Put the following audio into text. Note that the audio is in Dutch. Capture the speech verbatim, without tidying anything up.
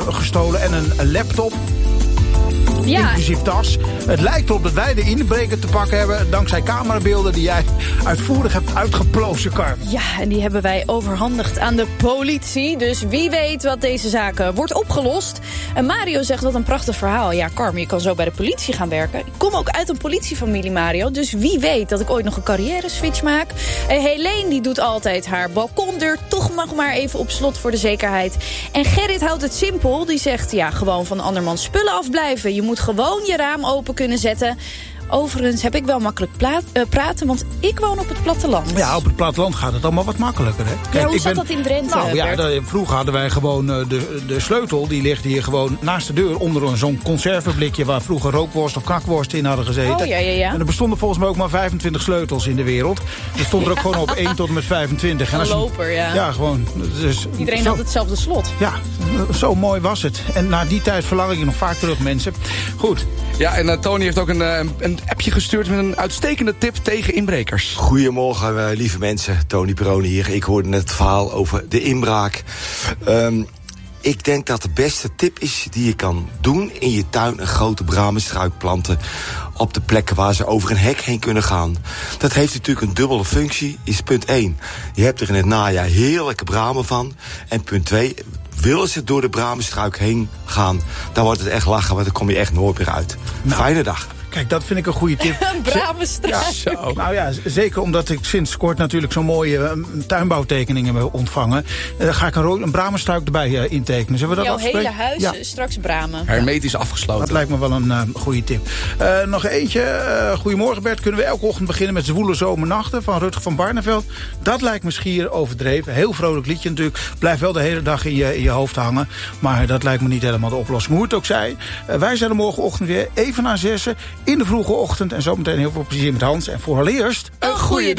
gestolen en een, een laptop. Ja. Inclusief tas. Het lijkt erop dat wij de inbreker te pakken hebben, dankzij camerabeelden die jij uitvoerig hebt uitgeplozen, Carmen. Ja, en die hebben wij overhandigd aan de politie. Dus wie weet wat deze zaak uh, wordt opgelost. En Mario zegt, wat een prachtig verhaal. Ja, Carmen, je kan zo bij de politie gaan werken. Ik kom ook uit een politiefamilie, Mario. Dus wie weet dat ik ooit nog een carrière-switch maak. En Helene, die doet altijd haar balkondeur toch nog maar even op slot voor de zekerheid. En Gerrit houdt het simpel. Die zegt, ja, gewoon van andermans spullen afblijven. Je moet gewoon je raam open kunnen zetten. Overigens heb ik wel makkelijk pla- uh, praten, want ik woon op het platteland. Ja, op het platteland gaat het allemaal wat makkelijker, hè? Kijk, ja, hoe ik zat ben, dat in Drenthe, Nou ja, Bert? de, vroeger hadden wij gewoon uh, de, de sleutel, die ligt hier gewoon naast de deur, onder zo'n conserveblikje waar vroeger rookworst of knakworst in hadden gezeten. Oh, ja, ja, ja. En er bestonden volgens mij ook maar vijfentwintig sleutels in de wereld. Er stond er ook gewoon op één tot en met vijfentwintig. En Een loper, ja. Ja, gewoon. Dus, Iedereen zo, had hetzelfde slot. Ja, zo mooi was het. En na die tijd verlang ik nog vaak terug, mensen. Goed. Ja, en uh, Tony heeft ook een, uh, een appje gestuurd met een uitstekende tip tegen inbrekers. Goedemorgen, uh, lieve mensen. Tony Peroni hier. Ik hoorde net het verhaal over de inbraak. Um, ik denk dat de beste tip is die je kan doen in je tuin een grote bramenstruik planten op de plekken waar ze over een hek heen kunnen gaan. Dat heeft natuurlijk een dubbele functie, is punt één. Je hebt er in het najaar heerlijke bramen van. En punt twee, willen ze door de bramenstruik heen gaan, dan wordt het echt lachen, want dan kom je echt nooit meer uit. Nou, fijne dag. Kijk, dat vind ik een goede tip. Een bramenstruik. Ja, nou ja, zeker omdat ik sinds kort natuurlijk zo'n mooie uh, tuinbouwtekeningen heb ontvangen. Uh, ga ik een, ro- een bramenstruik erbij uh, intekenen. Zullen we dat Jouw afspreken? hele huis Ja. straks bramen. Hermetisch afgesloten. Dat lijkt me wel een uh, goede tip. Uh, nog eentje. Uh, goedemorgen Bert. Kunnen we elke ochtend beginnen met Zwoele Zomernachten van Rutger van Barneveld? Dat lijkt me schier overdreven. Heel vrolijk liedje natuurlijk. Blijft wel de hele dag in je, in je hoofd hangen. Maar dat lijkt me niet helemaal de oplossing. Hoe het ook zij. Uh, wij zijn er morgenochtend weer even na zessen. In de vroege ochtend. En zometeen heel veel plezier met Hans. En vooral eerst Een goede dag.